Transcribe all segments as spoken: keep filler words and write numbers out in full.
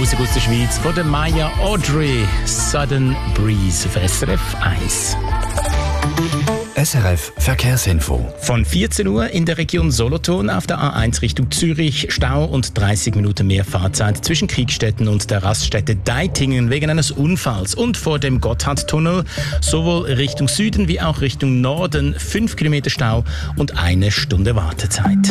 Musik aus der Schweiz von der Maya Audrey. Sudden Breeze auf S R F eins. S R F Verkehrsinfo. Von vierzehn Uhr in der Region Solothurn auf der A eins Richtung Zürich Stau und dreißig Minuten mehr Fahrzeit zwischen Kriegstetten und der Raststätte Deitingen wegen eines Unfalls und vor dem Gotthardtunnel sowohl Richtung Süden wie auch Richtung Norden fünf Kilometer Stau und eine Stunde Wartezeit.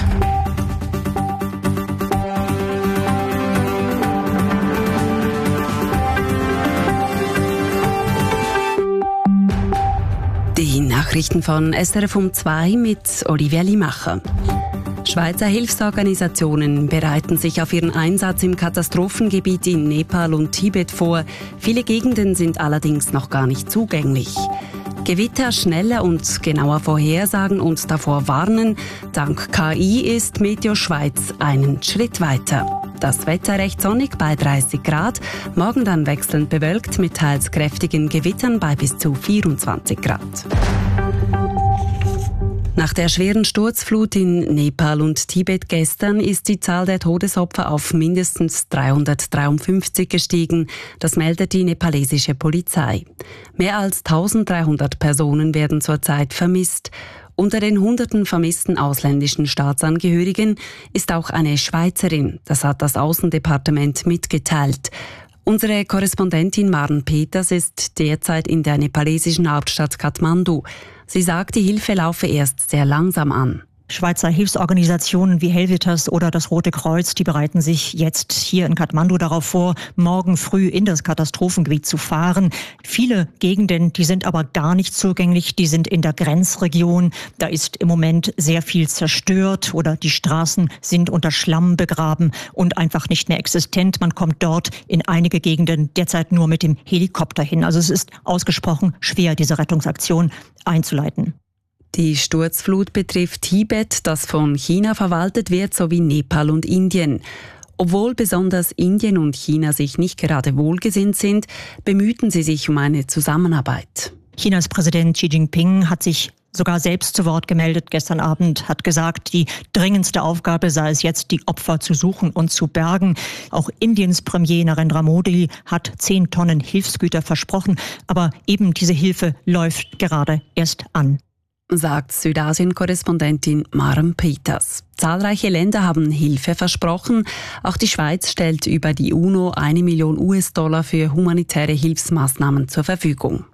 Die Nachrichten von S R F um zwei mit Olivia Limacher. Schweizer Hilfsorganisationen bereiten sich auf ihren Einsatz im Katastrophengebiet in Nepal und Tibet vor. Viele Gegenden sind allerdings noch gar nicht zugänglich. Gewitter schneller und genauer vorhersagen und davor warnen. Dank K I ist Meteo Schweiz einen Schritt weiter. Das Wetter recht sonnig bei dreißig Grad, morgen dann wechselnd bewölkt mit teils kräftigen Gewittern bei bis zu vierundzwanzig Grad. Nach der schweren Sturzflut in Nepal und Tibet gestern ist die Zahl der Todesopfer auf mindestens dreihundertdreiundfünfzig gestiegen. Das meldet die nepalesische Polizei. Mehr als eintausenddreihundert Personen werden zurzeit vermisst. Unter den hunderten vermissten ausländischen Staatsangehörigen ist auch eine Schweizerin. Das hat das Außendepartement mitgeteilt. Unsere Korrespondentin Maren Peters ist derzeit in der nepalesischen Hauptstadt Kathmandu. Sie sagt, die Hilfe laufe erst sehr langsam an. Schweizer Hilfsorganisationen wie Helvetas oder das Rote Kreuz, die bereiten sich jetzt hier in Kathmandu darauf vor, morgen früh in das Katastrophengebiet zu fahren. Viele Gegenden, die sind aber gar nicht zugänglich, die sind in der Grenzregion. Da ist im Moment sehr viel zerstört oder die Straßen sind unter Schlamm begraben und einfach nicht mehr existent. Man kommt dort in einige Gegenden derzeit nur mit dem Helikopter hin. Also es ist ausgesprochen schwer, diese Rettungsaktion einzuleiten. Die Sturzflut betrifft Tibet, das von China verwaltet wird, sowie Nepal und Indien. Obwohl besonders Indien und China sich nicht gerade wohlgesinnt sind, bemühten sie sich um eine Zusammenarbeit. Chinas Präsident Xi Jinping hat sich sogar selbst zu Wort gemeldet gestern Abend, hat gesagt, die dringendste Aufgabe sei es jetzt, die Opfer zu suchen und zu bergen. Auch Indiens Premier Narendra Modi hat zehn Tonnen Hilfsgüter versprochen, aber eben diese Hilfe läuft gerade erst an, sagt Südasien-Korrespondentin Maren Peters. Zahlreiche Länder haben Hilfe versprochen. Auch die Schweiz stellt über die UNO eine Million U S-Dollar für humanitäre Hilfsmaßnahmen zur Verfügung.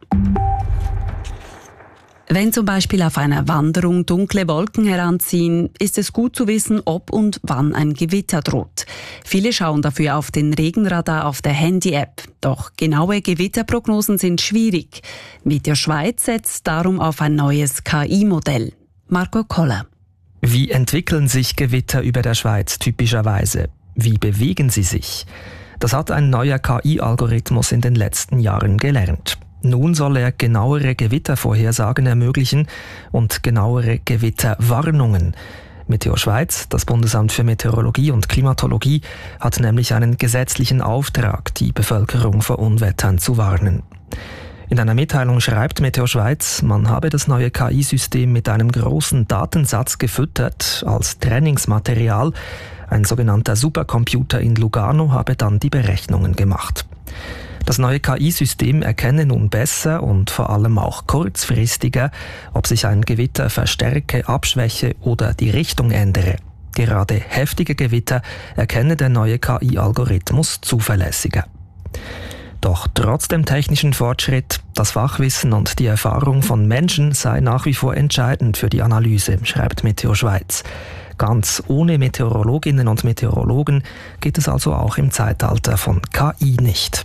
Wenn zum Beispiel auf einer Wanderung dunkle Wolken heranziehen, ist es gut zu wissen, ob und wann ein Gewitter droht. Viele schauen dafür auf den Regenradar auf der Handy-App. Doch genaue Gewitterprognosen sind schwierig. Meteo Schweiz setzt darum auf ein neues K I-Modell. Marco Koller. Wie entwickeln sich Gewitter über der Schweiz typischerweise? Wie bewegen sie sich? Das hat ein neuer K I-Algorithmus in den letzten Jahren gelernt. Nun soll er genauere Gewittervorhersagen ermöglichen und genauere Gewitterwarnungen. Meteo Schweiz, das Bundesamt für Meteorologie und Klimatologie, hat nämlich einen gesetzlichen Auftrag, die Bevölkerung vor Unwettern zu warnen. In einer Mitteilung schreibt Meteo Schweiz, man habe das neue K I-System mit einem großen Datensatz gefüttert als Trainingsmaterial. Ein sogenannter Supercomputer in Lugano habe dann die Berechnungen gemacht. Das neue K I-System erkenne nun besser und vor allem auch kurzfristiger, ob sich ein Gewitter verstärke, abschwäche oder die Richtung ändere. Gerade heftige Gewitter erkenne der neue K I-Algorithmus zuverlässiger. Doch trotz dem technischen Fortschritt, das Fachwissen und die Erfahrung von Menschen sei nach wie vor entscheidend für die Analyse, schreibt Meteo Schweiz. Ganz ohne Meteorologinnen und Meteorologen geht es also auch im Zeitalter von K I nicht.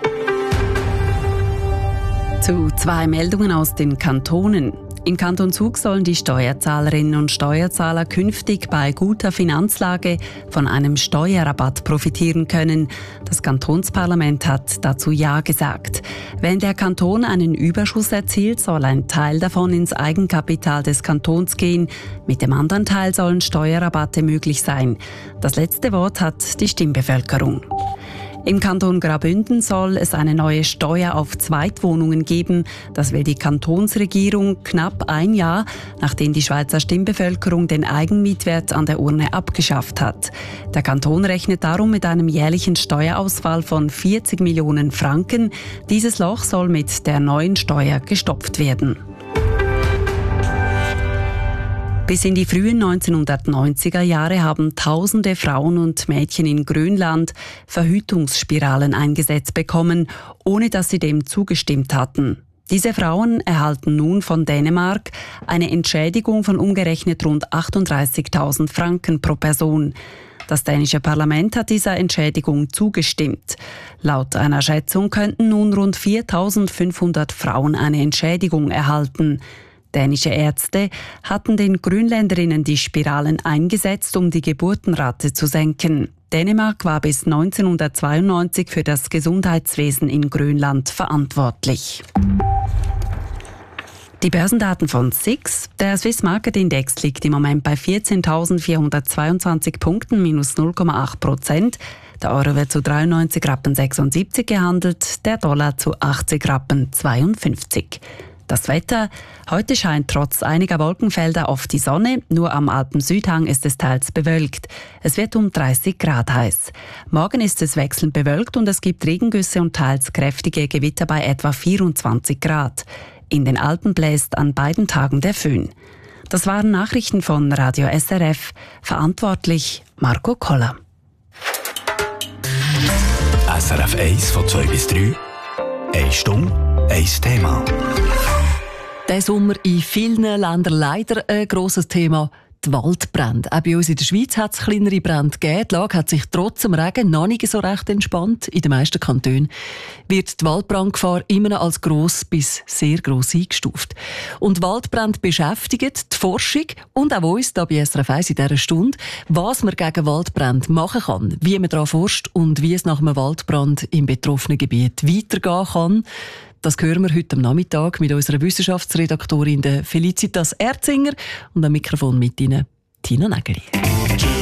Zu zwei Meldungen aus den Kantonen. Im Kanton Zug sollen die Steuerzahlerinnen und Steuerzahler künftig bei guter Finanzlage von einem Steuerrabatt profitieren können. Das Kantonsparlament hat dazu Ja gesagt. Wenn der Kanton einen Überschuss erzielt, soll ein Teil davon ins Eigenkapital des Kantons gehen. Mit dem anderen Teil sollen Steuerrabatte möglich sein. Das letzte Wort hat die Stimmbevölkerung. Im Kanton Graubünden soll es eine neue Steuer auf Zweitwohnungen geben. Das will die Kantonsregierung knapp ein Jahr, nachdem die Schweizer Stimmbevölkerung den Eigenmietwert an der Urne abgeschafft hat. Der Kanton rechnet darum mit einem jährlichen Steuerausfall von vierzig Millionen Franken. Dieses Loch soll mit der neuen Steuer gestopft werden. Bis in die frühen neunzehnhundertneunziger Jahre haben tausende Frauen und Mädchen in Grönland Verhütungsspiralen eingesetzt bekommen, ohne dass sie dem zugestimmt hatten. Diese Frauen erhalten nun von Dänemark eine Entschädigung von umgerechnet rund achtunddreißigtausend Franken pro Person. Das dänische Parlament hat dieser Entschädigung zugestimmt. Laut einer Schätzung könnten nun rund viertausendfünfhundert Frauen eine Entschädigung erhalten. Dänische Ärzte hatten den Grönländerinnen die Spiralen eingesetzt, um die Geburtenrate zu senken. Dänemark war bis neunzehnhundertzweiundneunzig für das Gesundheitswesen in Grönland verantwortlich. Die Börsendaten von S I X. Der Swiss Market Index liegt im Moment bei vierzehntausendvierhundertzweiundzwanzig Punkten, minus null Komma acht Prozent. Der Euro wird zu dreiundneunzig Rappen sechsundsiebzig gehandelt, der Dollar zu achtzig Rappen zweiundfünfzig. Das Wetter: Heute scheint trotz einiger Wolkenfelder oft die Sonne, nur am Alpen-Südhang ist es teils bewölkt. Es wird um dreißig Grad heiß. Morgen ist es wechselnd bewölkt und es gibt Regengüsse und teils kräftige Gewitter bei etwa vierundzwanzig Grad. In den Alpen bläst an beiden Tagen der Föhn. Das waren Nachrichten von Radio S R F. Verantwortlich Marco Koller. S R F eins von zwei bis drei. Eine Stunde, ein Thema. Der Sommer in vielen Ländern leider ein grosses Thema. Die Waldbrände. Auch bei uns in der Schweiz hat es kleinere Brände gegeben. Die Lage hat sich trotz dem Regen noch nicht so recht entspannt. In den meisten Kantonen wird die Waldbrandgefahr immer noch als gross bis sehr gross eingestuft. Und Waldbrände beschäftigen die Forschung und auch uns hier bei S R F eins in dieser Stunde, was man gegen Waldbrände machen kann, wie man daran forscht und wie es nach einem Waldbrand im betroffenen Gebiet weitergehen kann. Das hören wir heute am Nachmittag mit unserer Wissenschaftsredaktorin Felicitas Erzinger und am Mikrofon mit Ihnen Tina Nägeli.